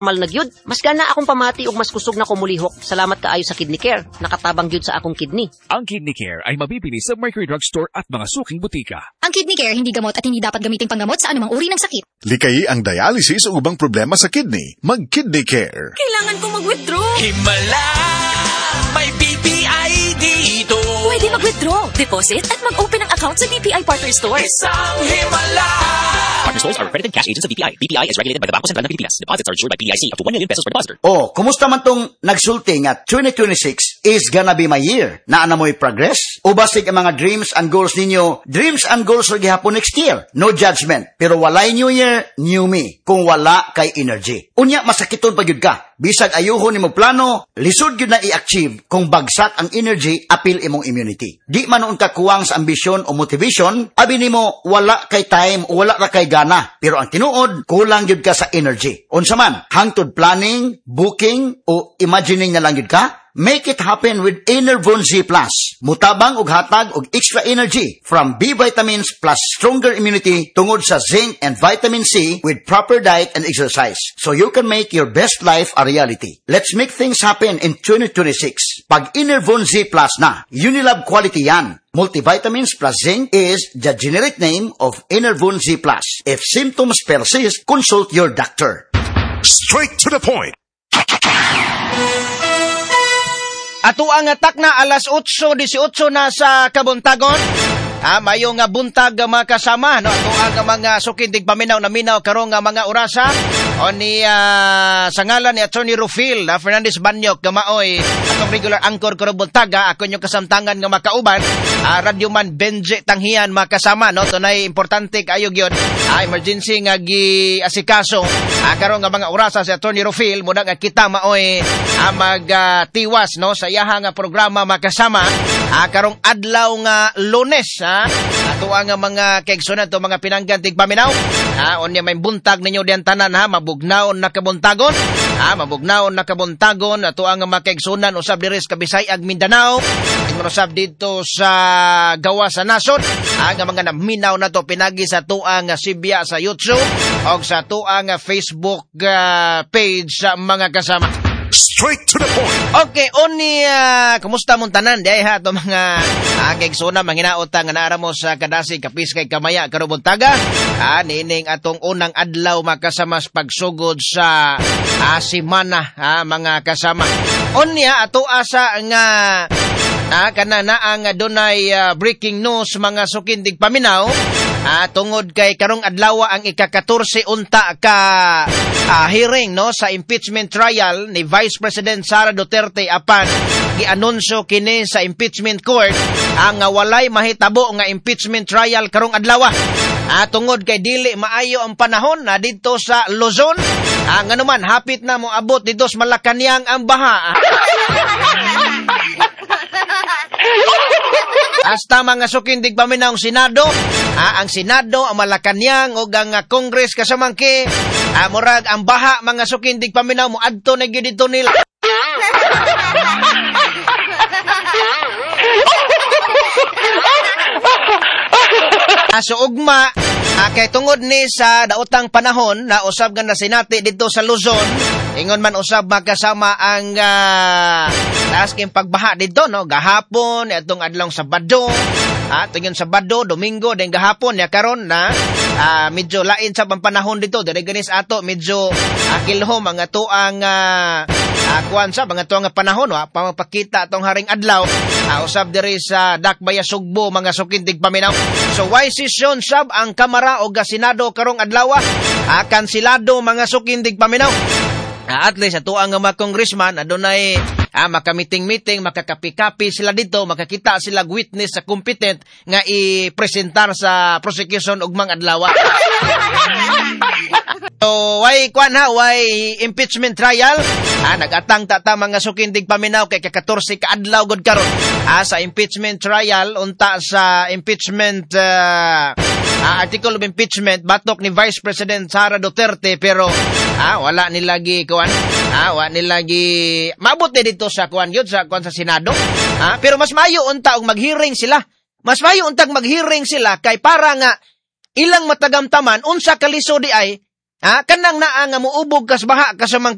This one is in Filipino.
Mal na gyud, mas gana akong pamati og mas kusog na kumulihok. Salamat kaayo sa Kidney Care. Nakatabang gyud sa akong kidney. Ang Kidney Care ay mabibili sa Mercury Drugstore at mga suking butika. Ang Kidney Care hindi gamot at hindi dapat gamiting panggamot sa anumang uri ng sakit. Likay ang dialysis o ubang problema sa kidney. Mag-Kidney Care. Kailangan kong mag-withdraw. Himala, may BPI dito. Pwede mag-withdraw, deposit at mag-open ng account sa BPI Partner Stores. Isang himala. Partner stores are accredited cash agents of BPI. BPI is regulated by the Bangko Sentral ng Pilipinas. Deposits are insured by PIC up to 1 million pesos per depositor. Oh, kumusta man tong nagsulti nga 2026 is gonna be my year? Naana mo'y progress? O basig ang mga dreams and goals ninyo? Dreams and goals ra gihapon next year. No judgment. Pero walay new year, new me. Kung wala kay energy. Unya, masakiton pa gyud ka. Bisag ayuhon nimo plano, lisod gyud na i-achieve kung bagsak ang energy, apil imong immunity. Di man ka kuwang sa ambisyon o motivation, abi nimo wala kay time o wala ra kay gana. Pero ang tinuod, kulang gyud ka sa energy. Unsa man, hangtod planning, booking o imagining na lang gyud ka? Make it happen with Enervon Z+. Mutabang og hatag og extra energy from B vitamins plus stronger immunity tungod sa zinc and vitamin C with proper diet and exercise. So you can make your best life a reality. Let's make things happen in 2026. Pag Enervon Z+ na, Unilab quality yan. Multivitamins plus zinc is the generic name of Enervon Z+. If symptoms persist, consult your doctor. Straight to the point. Ato ang atak na alas 8:18 na sa Kabuntagon. Mayo nga buntag mga kasama, no? Ato ang mga sukindig paminaw na minaw karong nga mga orasa. O ni sa ngalan ni Attorney Rufil Fernandez Banyok gamaoy atong regular anchor karong buntaga, ako yung kasamtangan nga makauban, Radyoman Benje Tanghian mga kasama, no? Tunay importante kayo gyud, emergency nga gi-asikaso karong nga mga orasa si Attorney Rufil muna nga kita maoy magtiwas, no, sa iyaha nga programa mga kasama karong adlaw nga Lunes, ato ang mga kaigsunan to mga pinanggantig paminaw. Unya may buntag ninyo diyan tanan, mabugnaon na kabuntagon. Mabugnaon na kabuntagon ato ang mga kaigsunan usab diri sa Kabisayag, Mindanao. Ingon usab dito sa gawa sa nasod. Ang mga naminaw na to pinagi sa tuang Sibya sa YouTube o sa tuang Facebook page sa mga kasama. Straight to the point. Okay, oni, kumusta mong tanan? Di ha, ito mga kaigsunan, manginaot nga naara mo sa kadasi, kapis kay kamaya, karubuntaga. Nining atong unang adlaw makasamas pagsugod sa simana, mga kasama. Oni, ato asa nga kanana ang dunay breaking news mga sukindig paminaw. Tungod kay karong adlaw ang ika-14 unta ka hearing, no, sa impeachment trial ni Vice President Sara Duterte apan gianunsyo kini sa impeachment court ang walay mahitabo nga impeachment trial karong adlaw. Tungod kay dili maayo ang panahon dito sa Luzon, nganuman hapit na mo abot dito sa Malacañang ang baha. Hasta mga sukindig paminaw ang Senado, ang Senado, ang Malacañang o ang Congress kasamangki, murag ang baha mga sukindig paminaw mo adto na gyud dito nila. So ugma, kay tungod ni sa daotang panahon na usab nga nasinati dito sa Luzon, ingon man usab makasama ang asking pagbaha dito, no, gahapon atong adlong Sabado, tugon Sabado, Domingo den gahapon ya karon na medyo lain sa panahon dito dire ganis ato medyo kilhom ang ato ang kuan sa mga tuang panahon, pamapakita atong haring adlaw usab diri sa Dakbaya Sugbo mga sukindig paminaw. So why session sab ang Kamara o Senado karong adlaw, kansilado mga sukindig paminaw. At least ato ang mga congressman adunay makamiting-miting, makakapi-kapi sila dito, makakita sila witness sa competent nga i-presentar sa prosecution ugmang adlaw. So, why impeachment trial? Nagatang tata mga sukindig paminaw kay ka-14 ka adlaw gud karon sa impeachment trial unta sa impeachment article of impeachment batok ni Vice President Sara Duterte, pero wala nilagi kuan, wala nilagi mabot dito sa kuan gyud sa kuan sa Senado. Pero mas mayo unta og mag-hearing sila. Mas mayo untag mag-hearing sila kay para nga ilang matagamtaman unsa kalisod di ay kanang naa nga muubog kas baha kasamang